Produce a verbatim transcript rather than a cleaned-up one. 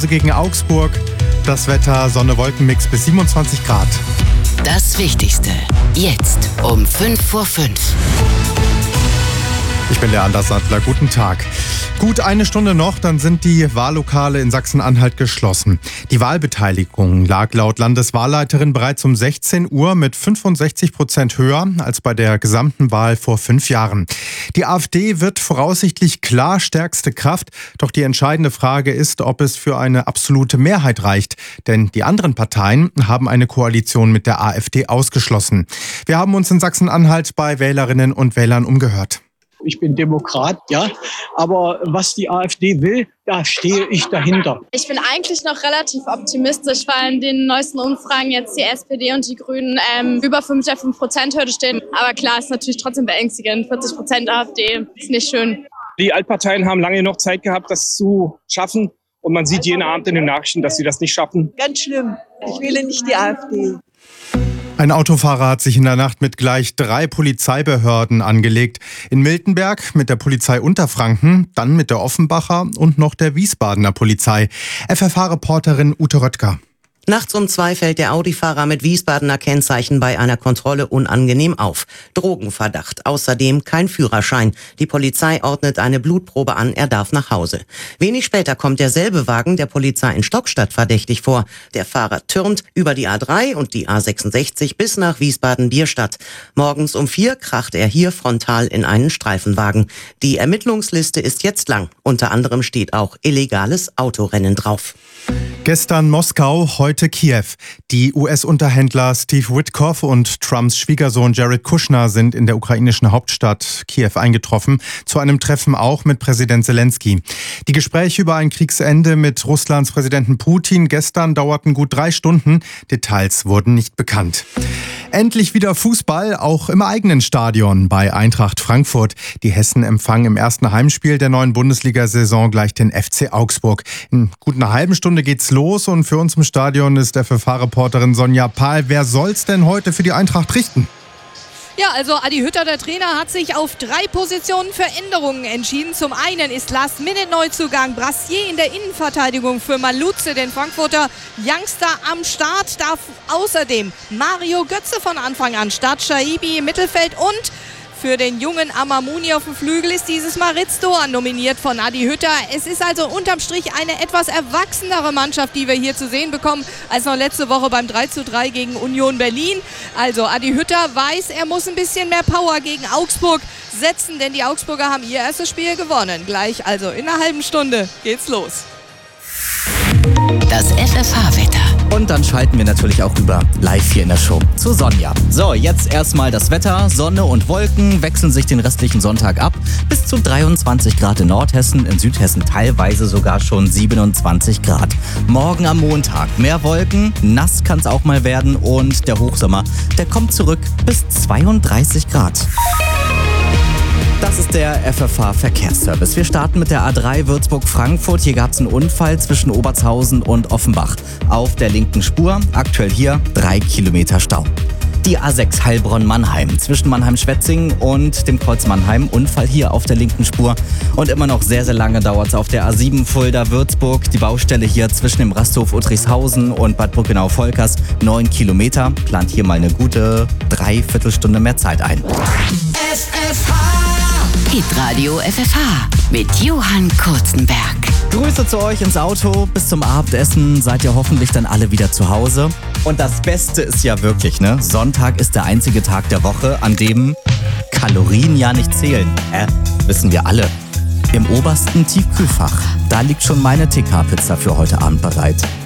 Hause gegen Augsburg. Das Wetter Sonne-Wolken-Mix bis siebenundzwanzig Grad. Das Wichtigste jetzt um fünf vor fünf. Ich bin der Anders Sattler. Guten Tag. Gut eine Stunde noch, dann sind die Wahllokale in Sachsen-Anhalt geschlossen. Die Wahlbeteiligung lag laut Landeswahlleiterin bereits um sechzehn Uhr mit fünfundsechzig Prozent höher als bei der gesamten Wahl vor fünf Jahren. Die AfD wird voraussichtlich klar stärkste Kraft. Doch die entscheidende Frage ist, ob es für eine absolute Mehrheit reicht. Denn die anderen Parteien haben eine Koalition mit der AfD ausgeschlossen. Wir haben uns in Sachsen-Anhalt bei Wählerinnen und Wählern umgehört. Ich bin Demokrat, ja, aber was die AfD will, da stehe ich dahinter. Ich bin eigentlich noch relativ optimistisch, weil in den neuesten Umfragen jetzt die S P D und die Grünen ähm, über fünf der fünf Prozent Hürde stehen. Aber klar, ist natürlich trotzdem beängstigend. vierzig Prozent AfD ist nicht schön. Die Altparteien haben lange noch Zeit gehabt, das zu schaffen. Und man sieht jeden Abend in den Nachrichten, dass sie das nicht schaffen. Ganz schlimm. Ich wähle nicht die AfD. Ein Autofahrer hat sich in der Nacht mit gleich drei Polizeibehörden angelegt. In Miltenberg mit der Polizei Unterfranken, dann mit der Offenbacher und noch der Wiesbadener Polizei. F F H-Reporterin Ute Röttger. Nachts um zwei fällt der Audi-Fahrer mit Wiesbadener Kennzeichen bei einer Kontrolle unangenehm auf. Drogenverdacht, außerdem kein Führerschein. Die Polizei ordnet eine Blutprobe an, er darf nach Hause. Wenig später kommt derselbe Wagen der Polizei in Stockstadt verdächtig vor. Der Fahrer türmt über die A drei und die A sechsundsechzig bis nach Wiesbaden-Bierstadt. Morgens um vier kracht er hier frontal in einen Streifenwagen. Die Ermittlungsliste ist jetzt lang. Unter anderem steht auch illegales Autorennen drauf. Gestern Moskau, heute Kiew. Die U S-Unterhändler Steve Witkoff und Trumps Schwiegersohn Jared Kushner sind in der ukrainischen Hauptstadt Kiew eingetroffen, zu einem Treffen auch mit Präsident Zelensky. Die Gespräche über ein Kriegsende mit Russlands Präsidenten Putin gestern dauerten gut drei Stunden. Details wurden nicht bekannt. Endlich wieder Fußball, auch im eigenen Stadion bei Eintracht Frankfurt. Die Hessen empfangen im ersten Heimspiel der neuen Bundesliga-Saison gleich den F C Augsburg. In gut einer halben Stunde geht's los und für uns im Stadion ist F F H-Reporterin Sonja Pahl. Wer soll's denn heute für die Eintracht richten? Ja, also Adi Hütter, der Trainer, hat sich auf drei Positionen für Änderungen entschieden. Zum einen ist Last-Minute-Neuzugang Brassier in der Innenverteidigung für Maluze, den Frankfurter Youngster, am Start. Darf außerdem Mario Götze von Anfang an statt Shaibi im Mittelfeld und für den jungen Amamuni auf dem Flügel ist dieses Mal Ritztor nominiert von Adi Hütter. Es ist also unterm Strich eine etwas erwachsenere Mannschaft, die wir hier zu sehen bekommen, als noch letzte Woche beim drei zu drei gegen Union Berlin. Also Adi Hütter weiß, er muss ein bisschen mehr Power gegen Augsburg setzen, denn die Augsburger haben ihr erstes Spiel gewonnen. Gleich also in einer halben Stunde geht's los. Das F F H-Wetter. Und dann schalten wir natürlich auch rüber live hier in der Show zu Sonja. So, jetzt erstmal das Wetter. Sonne und Wolken wechseln sich den restlichen Sonntag ab. Bis zu dreiundzwanzig Grad in Nordhessen, in Südhessen teilweise sogar schon siebenundzwanzig Grad. Morgen am Montag mehr Wolken, nass kann es auch mal werden und der Hochsommer, der kommt zurück bis zweiunddreißig Grad. Das ist der F F H-Verkehrsservice. Wir starten mit der A drei Würzburg-Frankfurt. Hier gab es einen Unfall zwischen Obertshausen und Offenbach. Auf der linken Spur, aktuell hier drei Kilometer Stau. Die A sechs Heilbronn-Mannheim zwischen Mannheim-Schwetzingen und dem Kreuz Mannheim. Unfall hier auf der linken Spur. Und immer noch sehr, sehr lange dauert es auf der A sieben Fulda-Würzburg. Die Baustelle hier zwischen dem Rasthof Uttrichshausen und Bad Brückenau-Volkers. Neun Kilometer. Plant hier mal eine gute Dreiviertelstunde mehr Zeit ein. F F H Hitradio F F H mit Johann Kurzenberg. Grüße zu euch ins Auto. Bis zum Abendessen seid ihr hoffentlich dann alle wieder zu Hause. Und das Beste ist ja wirklich, ne? Sonntag ist der einzige Tag der Woche, an dem Kalorien ja nicht zählen. Äh, wissen wir alle. Im obersten Tiefkühlfach, da liegt schon meine T K-Pizza für heute Abend bereit.